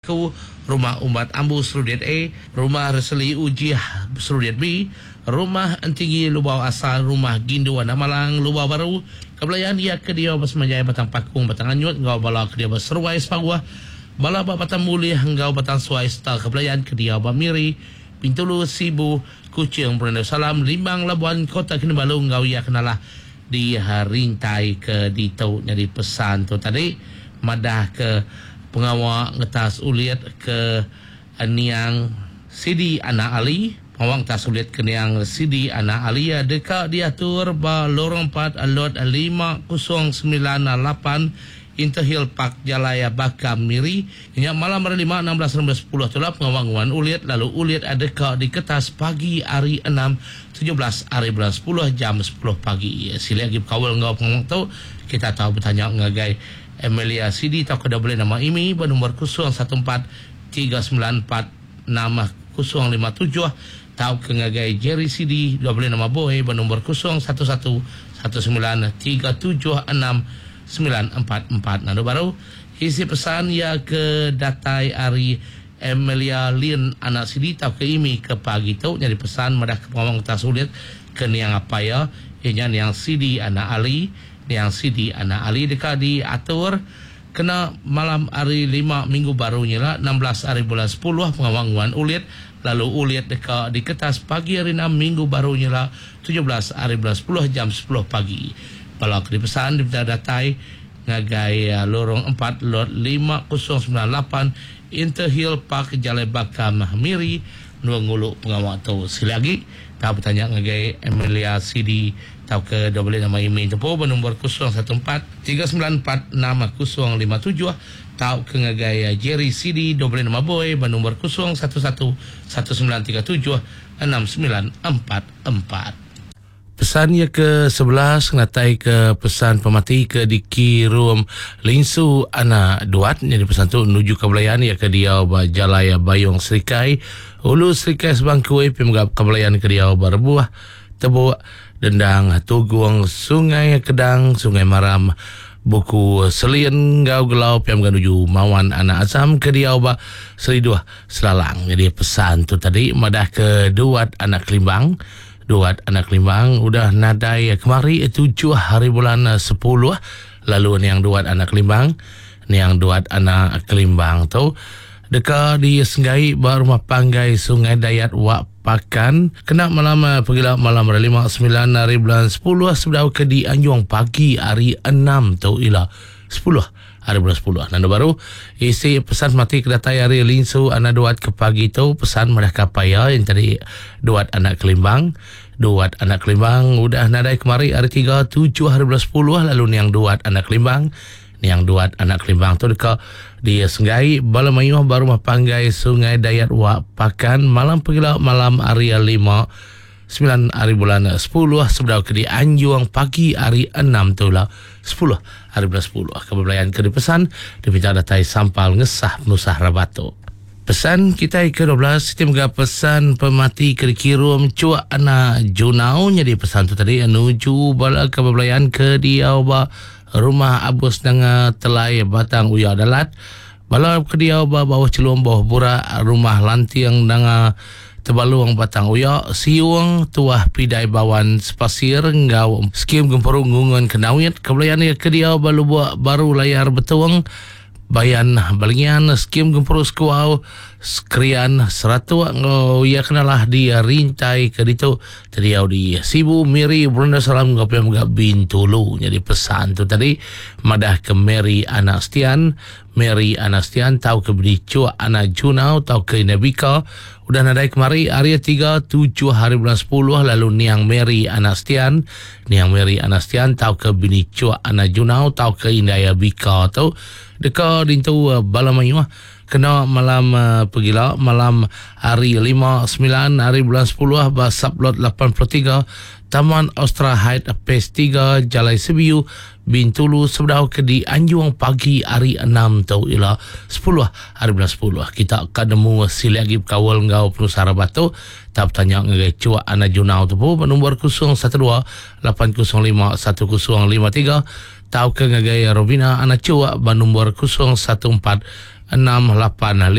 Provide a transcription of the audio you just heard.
Paku, Rumah Umat Ambu Serudiat A, Rumah Reseli Ujiah Serudiat B, Rumah Entinggi Lubau Asal, Rumah Gindu Wana Malang, Lubau Baru, Kebelayan ia kedia Basmajaya Batang Pakung, Batang Anyut, Ngau Bala kedia Basruai Sepagua, Bala Batang Mulih, Ngau Batang Suai Stal Kebelayan kedia Bamiri, Pintulu Sibu, Kucing Peranda Salam, Limbang Labuan Kota Kinabalu, Ngau ia kenalah di Rintai ke Dito. Jadi pesan tu tadi madah ke pengawal ngetas uliat ke Niang Sidi Anak Ali, pengawal ngetas uliat ke Niang Sidi Anak Ali dekat diatur ba lorong 4 alot 5098 Interhill Park Jalaya Bakam Miri. Yang malam hari 5 16 10 itulah pengawangan uliat, lalu uliat adakah di kertas pagi hari 6 17 hari bulan 10 jam 10 pagi. Sila lagi kawal ngau pengawang tu kita tahu bertanya ngagai Emilia Sidi tahu kada boleh nama IMI bernomor 014394 nama 057 tahu ke ngagai Jerry Sidi dah boleh nama boy bernomor 01119376 944. Nado baru isi pesan ya ke datai Ari Emilia Lin anak Sidi tahu ke IMI ke pagi tu jadi pesan madah ke pengawang tak sulit ke niang apa ya ianya niang Sidi anak Ali, niang Sidi anak Ali dekat diatur kena malam hari 5 minggu barunya lah 16 hari bulan 10 pengawangan ulit, lalu ulit dekat di kertas pagi hari 6 minggu barunya lah 17 hari bulan 10 jam 10 pagi. Kalau dipesan di datai ngagai lorong 4 lot 5098 Interhill Park Jalai Bakam Miri Nuangulu pengawal tu. Sila lagi tahu bertanya ngagai Emilia Sidi tahu ke dah boleh nama email tu pun bernomor 014394 nama 057 tahu ke ngagai Jerry Sidi dah boleh nama boy bernomor 0119426944. Pesan ya ke 11 ngatai ke pesan pemati ke dikirum Linsu anak duat. Jadi pesan tu menuju kebelayan ya ke dia Jalaya Bayong Serikai Ulu Serikai Sebangkui pemegap kebelayan ke dia berbuah Tebu Dendang Tuguang Sungai Kedang Sungai Maram Buku Selien Gau Gelau Piam menuju Mawan Anak Azam ke dia Seriduah Selalang. Jadi pesan tu tadi madah ke duat anak Kelimbang. Duat anak Kelimbang udah nadai kemari 7 hari bulan 10 lalu ni yang duat anak Kelimbang tu dekat di Senggai Rumah Panggai Sungai Dayat Wak Pakan kena malam pergilah malam 5 9 hari bulan 10 sebelum ke di Anjung pagi hari 6 tu ialah 10 hari bulan 10. Nando baru isi pesan mati kedatai hari Linsu anak duat ke pagi tu pesan mereka paya yang tadi duat anak Kelimbang udah nadai kemari hari 3 7 hari bulan 10 lalu ni yang duat anak Kelimbang tu dekat di Senggai Balamayuh Rumah Panggai Sungai Dayat Wak Pakan malam pergilah malam hari 5 9 hari bulan 10 sebelum ke di Anjuang pagi hari 6 tu lah 10 hari bulan 10 kebelayan ke dipesan dipinta datai sampal ngesah nusah rabato. Pesan kita ke 12 sistem ga pesan pemati ke kirum cua anak Junau. Jadi pesan tu tadi menuju bala kebelayan ke dia rumah abus dengan telai batang uya dalat bala ke dia bawah celum bawah burak rumah lantiang dengan Tebaluang Batang Uya Siung Tuah Pidai Bawan Sepasir Ngau Skim Gemperung Ngungun Kenawit kebelayan ke dia baru layar betuang bayan balingian Skim Gemperung Skuau Skrian Seratu ngau ia kenalah dia Rintai ke ditu tadi di Sibu Miri Beranda Salam Ngapia Mga Bintulu. Jadi pesan tu tadi madah ke Mary Anastian tahu ke Bericu anak Junau tahu ke Nebika udah nadai kemari hari 3 7 hari bulan 10 lalu niang Mary Anastian tahu ke Bericu anak Junau tahu ke Indaya Bika tu dekat dintu Balamayuh kena malam pergilah malam hari 5 9 hari bulan 10 Sablot 83 Taman Austra Height Pes 3 Jalai Sebiu Bintulu sebelum ke di Anjuang pagi hari 6 tau ialah 10 hari bulan 10 kita akan nemu sila lagi kawal ngau penusah rabatu tak tanya ngagai cua anak Junau tu pun nombor 012 805 1053 tahu ke ngagai Robina anak cua nombor 014 685